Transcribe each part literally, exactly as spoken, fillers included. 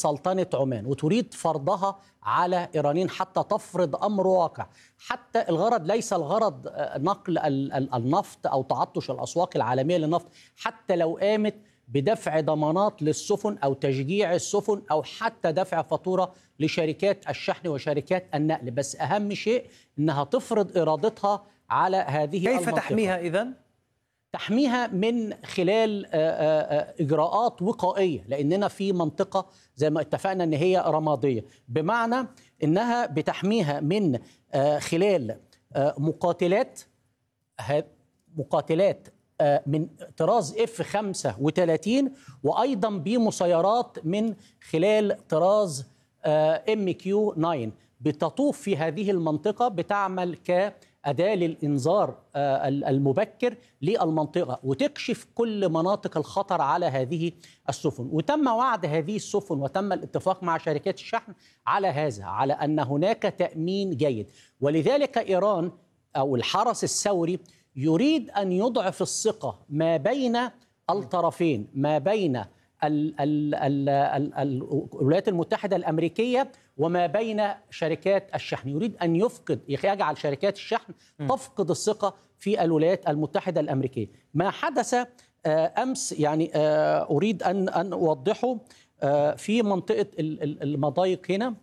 سلطنة عمان وتريد فرضها على إيرانيين حتى تفرض أمر واقع. حتى الغرض ليس الغرض نقل النفط أو تعطش الأسواق العالمية للنفط، حتى لو قامت بدفع ضمانات للسفن أو تشجيع السفن أو حتى دفع فاتورة لشركات الشحن وشركات النقل، بس أهم شيء أنها تفرض إرادتها على هذه كيف المنطقة. تحميها إذن؟ تحميها من خلال إجراءات وقائية، لأننا في منطقة زي ما اتفقنا أن هي رمادية، بمعنى أنها بتحميها من خلال مقاتلات مقاتلات من طراز إف خمسة وثلاثين، وأيضا بمسيرات من خلال طراز إم كيو تسعة بتطوف في هذه المنطقة، بتعمل كأداة للإنذار المبكر للمنطقة وتكشف كل مناطق الخطر على هذه السفن. وتم وعد هذه السفن وتم الاتفاق مع شركات الشحن على هذا، على أن هناك تأمين جيد. ولذلك إيران أو الحرس الثوري يريد أن يضعف الثقة ما بين الطرفين، ما بين ال ال ال ال الولايات المتحدة الأمريكية وما بين شركات الشحن. يريد أن يفقد يجعل شركات الشحن تفقد الثقة في الولايات المتحدة الأمريكية. ما حدث أمس يعني أريد أن أن أوضحه في منطقة المضايق هنا.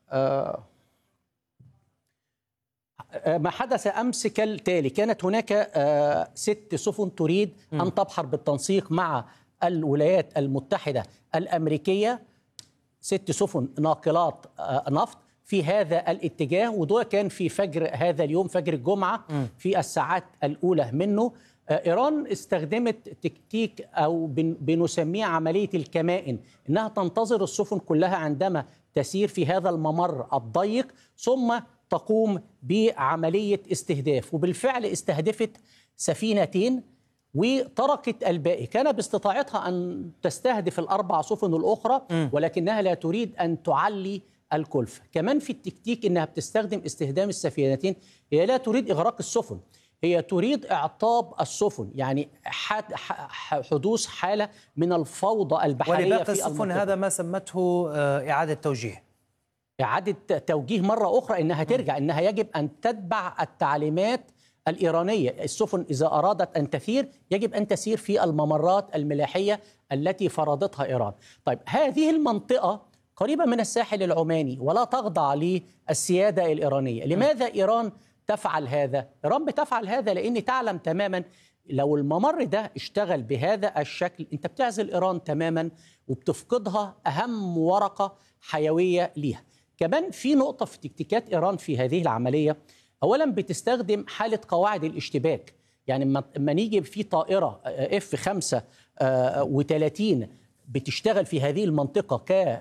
ما حدث أمس كالتالي: كانت هناك ست سفن تريد أن تبحر بالتنسيق مع الولايات المتحدة الأمريكية، ست سفن ناقلات نفط في هذا الاتجاه، وده كان في فجر هذا اليوم، فجر الجمعة في الساعات الأولى منه. إيران استخدمت تكتيك أو بنسميه عملية الكمائن، إنها تنتظر السفن كلها عندما تسير في هذا الممر الضيق ثم تقوم بعملية استهداف. وبالفعل استهدفت سفينتين وتركت الباقي. كان باستطاعتها أن تستهدف الأربع سفن الأخرى، ولكنها لا تريد أن تعلي الكلفة. كمان في التكتيك إنها بتستخدم استهدام السفينتين، هي لا تريد إغراق السفن، هي تريد إعطاب السفن، يعني حدوث حالة من الفوضى البحرية. ولباقي السفن هذا ما سمته إعادة توجيه، إعادة توجيه مرة أخرى، إنها ترجع، إنها يجب أن تتبع التعليمات الإيرانية. السفن إذا أرادت أن تسير يجب أن تسير في الممرات الملاحية التي فرضتها إيران. طيب، هذه المنطقة قريبة من الساحل العماني ولا تخضع للسيادة الإيرانية. لماذا إيران تفعل هذا؟ إيران بتفعل هذا لأن تعلم تماما لو الممر ده اشتغل بهذا الشكل أنت بتعزل إيران تماما وبتفقدها أهم ورقة حيوية ليها. كمان في نقطة في تكتيكات إيران في هذه العملية، أولا بتستخدم حالة قواعد الاشتباك. يعني لما نيجي في طائرة إف خمسة وثلاثين بتشتغل في هذه المنطقة ك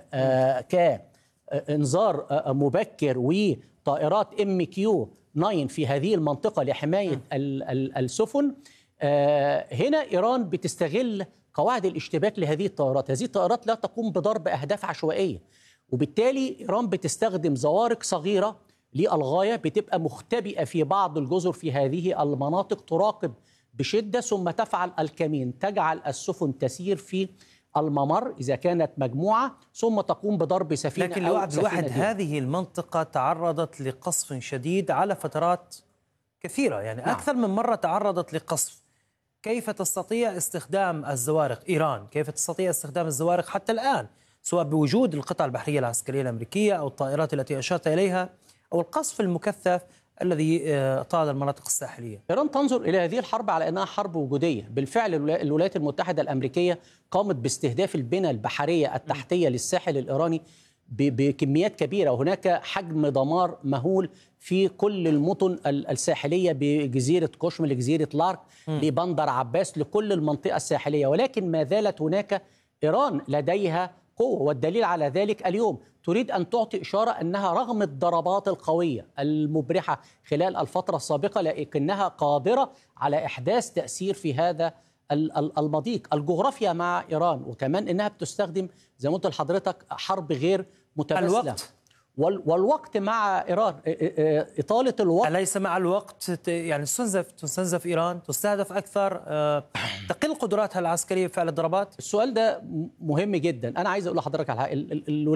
كإنذار مبكر، وطائرات إم كيو تسعة في هذه المنطقة لحماية السفن، هنا إيران بتستغل قواعد الاشتباك لهذه الطائرات. هذه الطائرات لا تقوم بضرب أهداف عشوائية، وبالتالي إيران بتستخدم زوارق صغيرة للغاية بتبقى مختبئة في بعض الجزر في هذه المناطق، تراقب بشدة ثم تفعل الكمين، تجعل السفن تسير في الممر إذا كانت مجموعة ثم تقوم بضرب سفينة. لكن لو عبد الواحد هذه المنطقة تعرضت لقصف شديد على فترات كثيرة، يعني نعم. أكثر من مرة تعرضت لقصف. كيف تستطيع استخدام الزوارق إيران؟ كيف تستطيع استخدام الزوارق حتى الآن، سواء بوجود القطع البحرية العسكرية الأمريكية أو الطائرات التي أشرت إليها أو القصف المكثف الذي طال المناطق الساحلية؟ إيران تنظر إلى هذه الحرب على أنها حرب وجودية. بالفعل الولايات المتحدة الأمريكية قامت باستهداف البنى البحرية التحتية للساحل الإيراني بكميات كبيرة، وهناك حجم دمار مهول في كل المدن الساحلية، بجزيرة قشم لجزيرة لارك لبندر عباس لكل المنطقة الساحلية. ولكن ما زالت هناك إيران لديها قوة، والدليل على ذلك اليوم تريد أن تعطي إشارة أنها رغم الضربات القوية المبرحة خلال الفترة السابقة لكنها قادرة على إحداث تأثير في هذا المضيق. الجغرافيا مع إيران، وكمان أنها بتستخدم زي ما قلت لحضرتك حرب غير متبادلة. الوقت والوقت مع إيران، إطالة الوقت. أليس مع الوقت يعني تستنزف تستنزف إيران، تستهدف أكثر، تقل قدراتها العسكرية في فعل الضربات؟ السؤال ده مهم جدا. أنا عايز أقول لحضرتك على